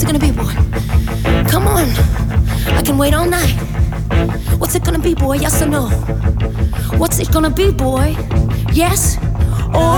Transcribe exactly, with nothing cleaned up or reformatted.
it gonna be, boy? Come on, I can wait all night. What's it gonna be, boy? Yes or no? What's it gonna be, boy? Yes or